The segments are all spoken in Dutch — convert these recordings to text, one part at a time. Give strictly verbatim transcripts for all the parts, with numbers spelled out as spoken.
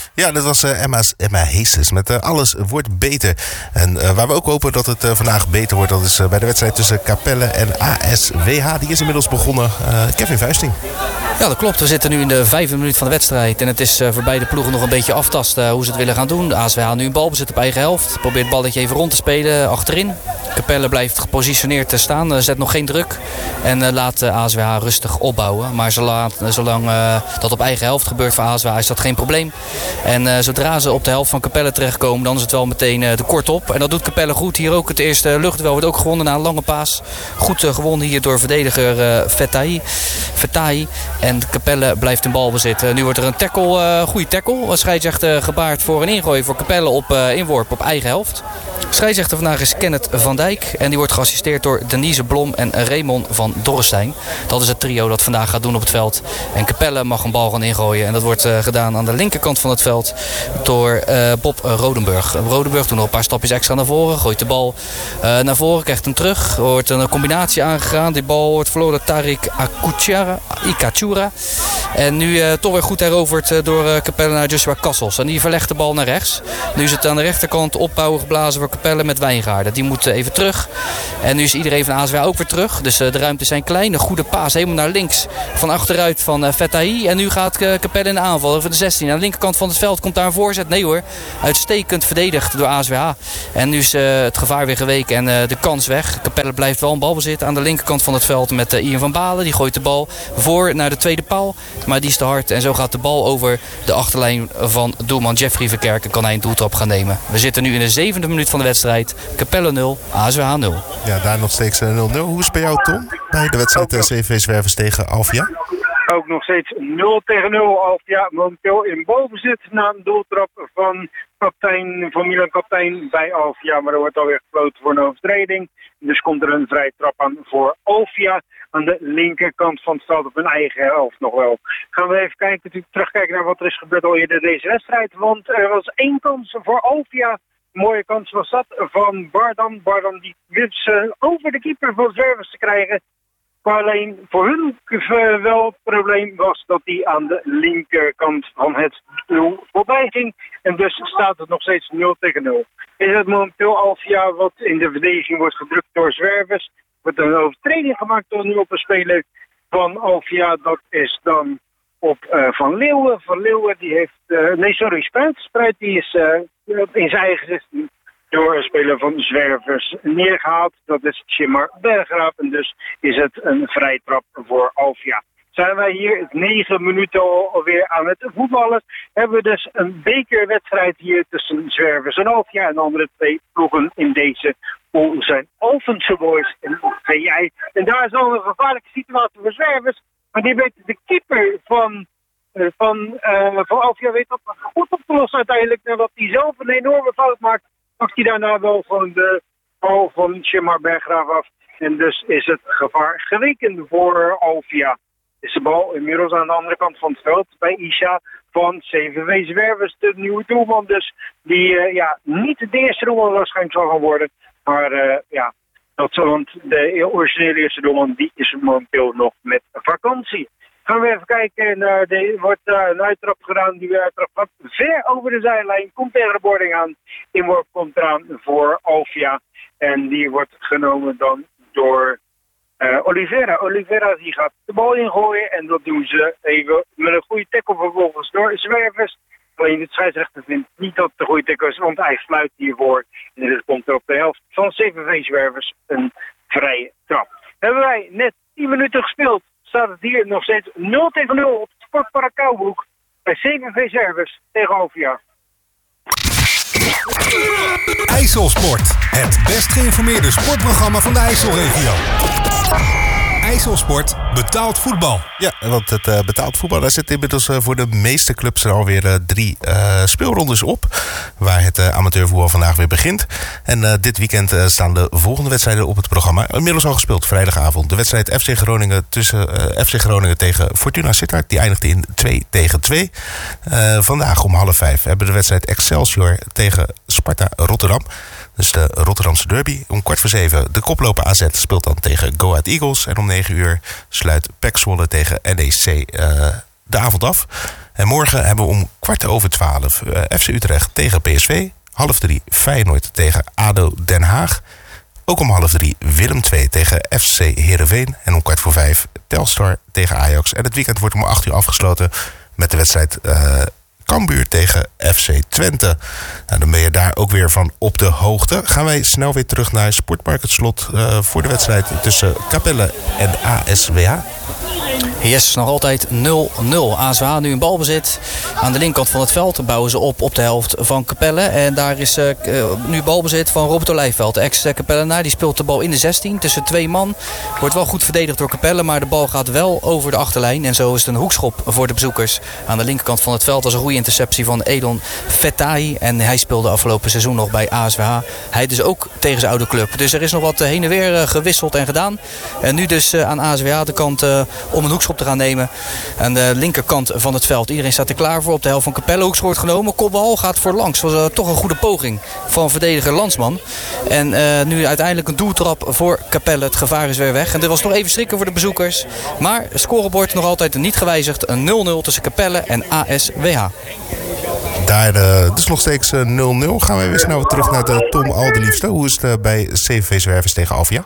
Ja, dat was uh, Emma's, Emma Heesters met uh, Alles wordt beter. En uh, waar we ook hopen dat het uh, vandaag beter wordt, dat is uh, bij de wedstrijd tussen Capelle en A S W H. Die is inmiddels begonnen. Uh, Kevin Vuisting. Ja, dat klopt. We zitten nu in de vijfde minuut van de wedstrijd. En het is uh, voor beide ploegen nog een beetje aftasten hoe ze het willen gaan doen. De A S W H nu een balbezit op eigen helft. Probeert het balletje even rond te spelen achterin. Capelle blijft gepositioneerd te staan. Uh, zet nog geen druk. En uh, laat de A S W H rustig opbouwen. Maar zolang, zolang uh, dat op eigen helft gebeurt voor A S W H is dat geen probleem. En uh, zodra ze op de helft van Capelle terechtkomen, dan is het wel meteen uh, de kort op. En dat doet Capelle goed. Hier ook het eerste luchtduel wordt ook gewonnen na een lange paas. Goed uh, gewonnen hier door verdediger uh, Fetai. Fetai. En Capelle blijft in balbezit. Uh, nu wordt er een tackle, uh, goede tackle. Scheidsrechter uh, gebaard voor een ingooi voor Capelle op uh, inworp op eigen helft. Scheidsrechter vandaag is Kenneth van Dijk. En die wordt geassisteerd door Denise Blom en Raymond van Dorrestein. Dat is het trio dat vandaag gaat doen op het veld. En Capelle mag een bal gaan ingooien. En dat wordt uh, gedaan aan de linkerkant van het veld door uh, Bob Rodenburg. Rodenburg doet nog een paar stapjes extra naar voren. Gooit de bal uh, naar voren, krijgt hem terug. Er wordt een combinatie aangegaan. Die bal wordt verloren door Tariq Ikachura. En nu uh, toch weer goed heroverd uh, door uh, Capelle naar Joshua Kassels. En die verlegt de bal naar rechts. Nu is het aan de rechterkant opbouwen geblazen voor Capelle met Wijngaarden. Die moet uh, even terug. En nu is iedereen van A S W H ook weer terug. Dus uh, de ruimtes zijn klein. Een goede paas helemaal naar links van achteruit van uh, Fetai. En nu gaat uh, Capelle in de aanval over de zestien. Aan de linkerkant van het veld komt daar een voorzet. Nee hoor, uitstekend verdedigd door A S W H. En nu is uh, het gevaar weer geweken en uh, de kans weg. Capelle blijft wel een balbezit aan de linkerkant van het veld met uh, Ian van Balen. Die gooit de bal voor naar de tweede paal. Maar die is te hard en zo gaat de bal over de achterlijn van doelman Jeffrey Verkerken. Kan hij een doeltrap gaan nemen. We zitten nu in de zevende minuut van de wedstrijd. Capelle nul, A S W H nul. Ja, daar nog steeds nul nul. Hoe is het bij jou, Tom? Bij de wedstrijd uh, C V Zwervers tegen Alvia? Ook nog steeds nul tegen nul. Alvia momenteel in balbezit na een doeltrap van kapitein, van Milan kapitein bij Alvia. Maar er wordt alweer gefloten voor een overtreding. Dus komt er een vrije trap aan voor Alvia. Aan de linkerkant van het veld op hun eigen helft nog wel. Gaan we even kijken, natuurlijk terugkijken naar wat er is gebeurd al eerder deze wedstrijd. Want er was één kans voor Alvia. Een mooie kans was dat van Bardan. Bardan die wist uh, over de keeper van Zwervers te krijgen. Maar alleen voor hun uh, wel het probleem was dat hij aan de linkerkant van het doel voorbij ging. En dus staat het nog steeds nul tegen nul. Is het momenteel Alvia wat in de verdediging wordt gedrukt door Zwervers. Wordt een overtreding gemaakt door nu op een speler van Alvia. Dat is dan op uh, Van Leeuwen. Van Leeuwen die heeft... Uh, nee, sorry, Spruit. Spruit die is uh, in zijn eigen zestien door een speler van Zwervers neergehaald. Dat is Shimar Berggraaf. En dus is het een vrije trap voor Alvia. Zijn wij hier negen minuten alweer aan het voetballen. Hebben we dus een bekerwedstrijd hier tussen Zwervers en Alvia. En de andere twee ploegen in deze pool zijn Alphense Boys en V I. En daar is al een gevaarlijke situatie voor Zwervers. Maar die weet de keeper van, uh, van, uh, van Alvia weet dat goed op te lossen uiteindelijk. Nadat hij zelf een enorme fout maakt, pakt hij daarna wel gewoon de bal van Shimar Berggraaf af. En dus is het gevaar geweken voor Alvia. Is de bal inmiddels aan de andere kant van het veld bij Isha van C V V Zwervers, de nieuwe doelman. Dus die uh, ja, niet de eerste doelman waarschijnlijk zal gaan worden. Maar uh, ja, dat zal, want de originele eerste doelman die is momenteel nog met vakantie. Gaan we even kijken naar de, wordt uh, een uittrap gedaan. Die uittrap gaat ver over de zijlijn. Komt tegen de boarding aan. Inworp komt eraan voor Alvia. En die wordt genomen dan door uh, Oliveira. Oliveira die gaat de bal ingooien. En dat doen ze even met een goede tackle vervolgens door Zwervers. Alleen de scheidsrechter vindt niet dat het een goede tackle is. Want hij fluit hiervoor. En dus komt er op de helft van C V V Zwervers een vrije trap. Hebben wij net tien minuten gespeeld. Staat het hier nog steeds nul tegen nul op het Sportpark Kouwbroek bij C V V Zwervers tegen Alvia. IJsselsport, het best geïnformeerde sportprogramma van de IJsselregio. IJsselsport betaald voetbal. Ja, want het uh, betaald voetbal, daar zit inmiddels uh, voor de meeste clubs er alweer uh, drie uh, speelrondes op. Waar het uh, amateurvoetbal vandaag weer begint. En uh, dit weekend uh, staan de volgende wedstrijden op het programma. Inmiddels al gespeeld, vrijdagavond. De wedstrijd F C Groningen tussen uh, F C Groningen tegen Fortuna Sittard. Die eindigde in twee tegen twee. Uh, vandaag om half vijf hebben we de wedstrijd Excelsior tegen Sparta Rotterdam. Dus de Rotterdamse derby. Om kwart voor zeven de koploper A Z speelt dan tegen Go Ahead Eagles. En om negen uur sluit P E C Zwolle tegen N E C uh, de avond af. En morgen hebben we om kwart over twaalf uh, F C Utrecht tegen P S V. Half drie Feyenoord tegen A D O Den Haag. Ook om half drie Willem twee tegen F C Heerenveen. En om kwart voor vijf Telstar tegen Ajax. En het weekend wordt om acht uur afgesloten met de wedstrijd Uh, Cambuur tegen F C Twente. Nou, dan ben je daar ook weer van op de hoogte. Gaan wij snel weer terug naar Sportpark Het Slot uh, voor de wedstrijd tussen Capelle en A S W H. Yes, nog altijd nul nul. A S W H nu in balbezit. Aan de linkerkant van het veld bouwen ze op op de helft van Capelle. En daar is uh, nu balbezit van Robert Olijfveld. De ex-Capellenaar, die speelt de bal in de zestien tussen twee man. Wordt wel goed verdedigd door Capelle, maar de bal gaat wel over de achterlijn. En zo is het een hoekschop voor de bezoekers. Aan de linkerkant van het veld was een goede interceptie van Edon Fetai. En hij speelde afgelopen seizoen nog bij A S W H. Hij dus ook tegen zijn oude club. Dus er is nog wat heen en weer gewisseld en gedaan. En nu dus aan A S W H de kant uh, om een hoekschop te gaan nemen. Aan de linkerkant van het veld. Iedereen staat er klaar voor. Op de helft van Capelle hoekschop wordt genomen. Kopbal gaat voor langs. Dat was uh, toch een goede poging van verdediger Landsman. En uh, nu uiteindelijk een doeltrap voor Capelle. Het gevaar is weer weg. En dit was nog even schrikken voor de bezoekers. Maar het scorebord nog altijd niet gewijzigd. Een nul nul tussen Capelle en A S W H. Daar uh, dus nog steeds uh, nul nul. Gaan wij weer snel terug naar de Tom Alderliefste. Hoe is het uh, bij C V V Zwervers tegen Alvia?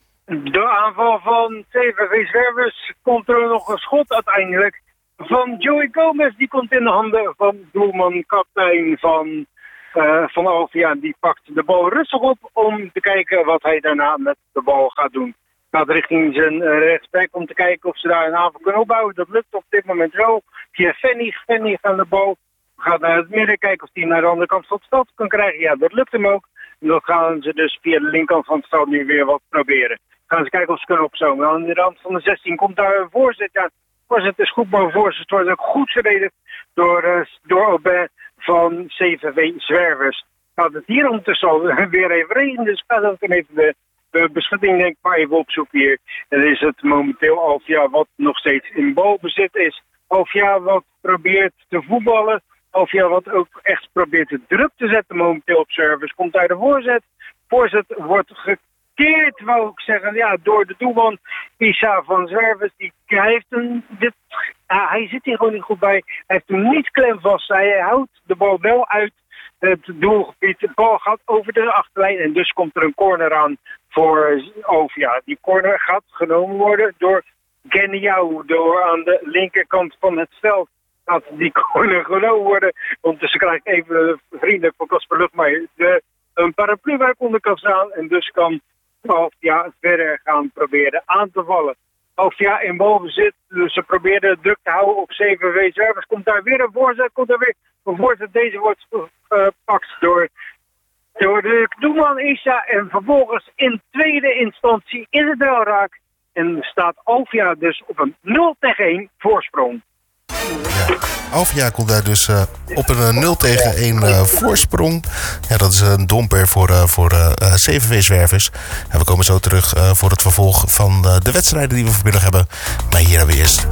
De aanval van C V V Zwervers komt er nog een schot uiteindelijk van Joey Gomez. Die komt in de handen van doelman, kapitein van, uh, van Alvia. Die pakt de bal rustig op om te kijken wat hij daarna met de bal gaat doen. Gaat richting zijn uh, rechtsback om te kijken of ze daar een aanval kunnen opbouwen. Dat lukt op dit moment wel. Via Fanny, Fanny aan de bal. Gaat naar het midden, kijken of hij naar de andere kant van het veld kan krijgen. Ja, dat lukt hem ook. En dan gaan ze dus via de linkerkant van het veld nu weer wat proberen. Gaan ze kijken of ze kunnen opzomen. Aan de rand van de zestien komt daar een voorzet. Ja, de voorzet is goed, maar een voorzet wordt ook goed verdedigd door, uh, door Aubin van C V V Zwervers. Gaat het hier ondertussen al weer even regenen, dus gaat ook even de, de beschutting denk ik maar even opzoeken hier. En dan is het momenteel Alvia wat nog steeds in balbezit is. Alvia wat probeert te voetballen. Alvia wat ook echt probeert de druk te zetten momenteel op service. Komt daar de voorzet. Voorzet wordt gekeerd, wou ik zeggen, ja, door de doelman Isa van Zwervers. Die hij heeft een, dit, ja, hij zit hier gewoon niet goed bij. Hij heeft hem niet klem vast. Hij houdt de bal wel uit het doelgebied. De bal gaat over de achterlijn en dus komt er een corner aan voor Alvia. Die corner gaat genomen worden door Geniau, door aan de linkerkant van het veld. Gaat die corner genomen worden. Ondertussen krijg ik even vrienden van Kasper Luchtmeijer de een paraplu waar ik onder kan staan. En dus kan Alvia verder gaan proberen aan te vallen. Alvia in balbezit. Dus ze probeerden druk te houden op C V V Zwervers. Komt daar weer een voorzet. Komt daar weer een voorzet. Deze wordt gepakt uh, door, door de doelman Isa. En vervolgens in tweede instantie is het wel raak. En staat Alvia dus op een nul tegen één voorsprong. Ja. Alvia komt daar dus uh, op een nul tegen één uh, voorsprong. Ja, dat is een domper voor, uh, voor uh, C V V Zwervers. En we komen zo terug uh, voor het vervolg van uh, de wedstrijden die we vanmiddag hebben. Maar hier hebben we eerst